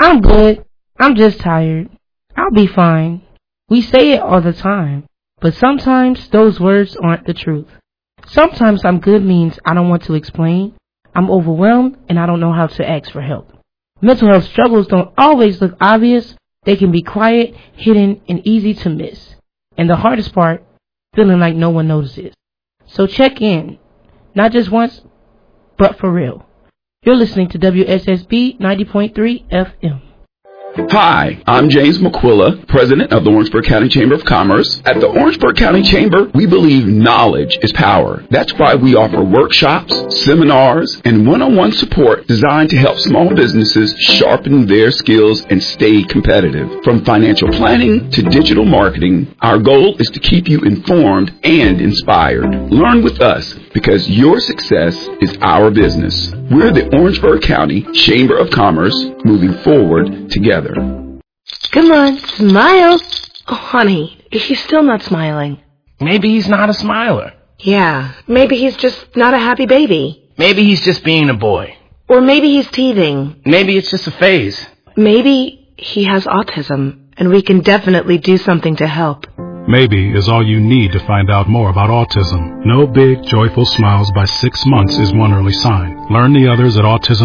I'm good. I'm just tired. I'll be fine. We say it all the time, but sometimes those words aren't the truth. Sometimes I'm good means I don't want to explain. I'm overwhelmed and I don't know how to ask for help. Mental health struggles don't always look obvious. They can be quiet, hidden, and easy to miss. And the hardest part, feeling like no one notices. So check in. Not just once, but for real. You're listening to WSSB 90.3 FM. Hi, I'm James McQuilla, President of the Orangeburg County Chamber of Commerce. At the Orangeburg County Chamber, we believe knowledge is power. That's why we offer workshops, seminars, and one-on-one support designed to help small businesses sharpen their skills and stay competitive. From financial planning to digital marketing, our goal is to keep you informed and inspired. Learn with us because your success is our business. We're the Orangeburg County Chamber of Commerce, moving forward together. Come on, smile. Oh, honey, he's still not smiling. Maybe he's not a smiler. Yeah, maybe he's just not a happy baby. Maybe he's just being a boy. Or maybe he's teething. Maybe it's just a phase. Maybe he has autism, and we can definitely do something to help. Maybe is all you need to find out more about autism. No big, joyful smiles by 6 months is one early sign. Learn the others at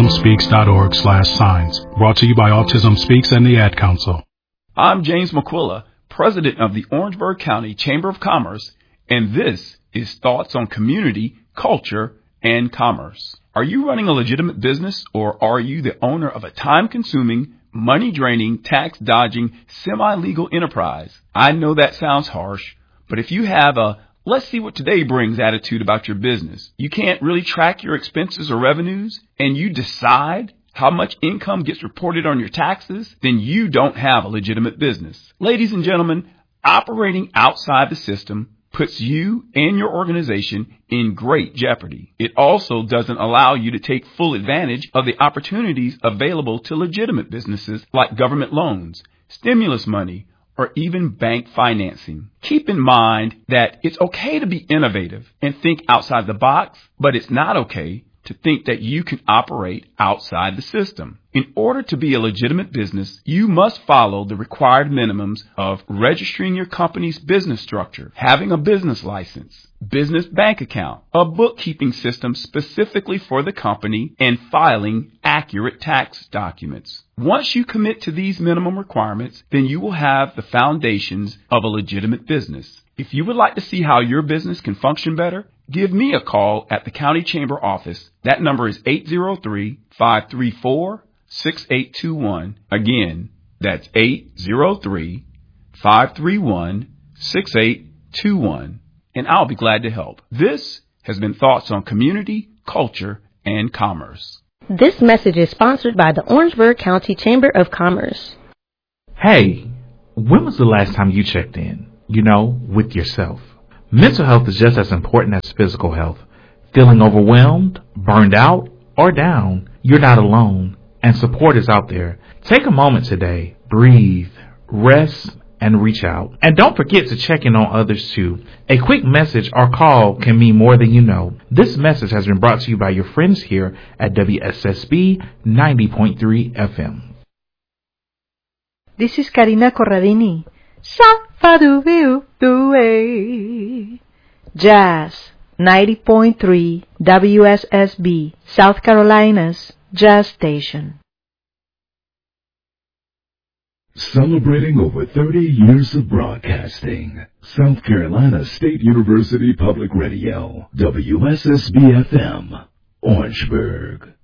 autismspeaks.org/signs. Brought to you by Autism Speaks and the Ad Council. I'm James McQuilla, President of the Orangeburg County Chamber of Commerce, and this is Thoughts on Community, Culture, and Commerce. Are you running a legitimate business, or are you the owner of a time-consuming, money-draining, tax-dodging, semi-legal enterprise? I know that sounds harsh, but if you have a let's see what today brings attitude about your business, you can't really track your expenses or revenues, and you decide how much income gets reported on your taxes, then you don't have a legitimate business. Ladies and gentlemen, operating outside the system puts you and your organization in great jeopardy. It also doesn't allow you to take full advantage of the opportunities available to legitimate businesses like government loans, stimulus money, or even bank financing. Keep in mind that it's okay to be innovative and think outside the box, but it's not okay to think that you can operate outside the system. In order to be a legitimate business, you must follow the required minimums of registering your company's business structure, having a business license, business bank account, a bookkeeping system specifically for the company, and filing accurate tax documents. Once you commit to these minimum requirements, then you will have the foundations of a legitimate business. If you would like to see how your business can function better, give me a call at the County Chamber office. That number is 803-534-6821. Again, that's 803-531-6821. And I'll be glad to help. This has been Thoughts on Community, Culture, and Commerce. This message is sponsored by the Orangeburg County Chamber of Commerce. Hey, when was the last time you checked in? With yourself. Mental health is just as important as physical health. Feeling overwhelmed, burned out, or down, you're not alone, and support is out there. Take a moment today, breathe, rest, and reach out. And don't forget to check in on others too. A quick message or call can mean more than you know. This message has been brought to you by your friends here at WSSB 90.3 FM. This is Karina Corradini. Jazz 90.3 WSSB, South Carolina's Jazz Station. Celebrating over 30 years of broadcasting, South Carolina State University Public Radio, WSSB FM, Orangeburg.